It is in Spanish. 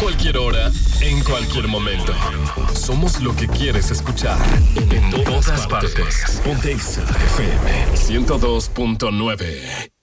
cualquier hora, en cualquier momento. Somos lo que quieres escuchar. En todas partes. Ponte Exa FM 102.9.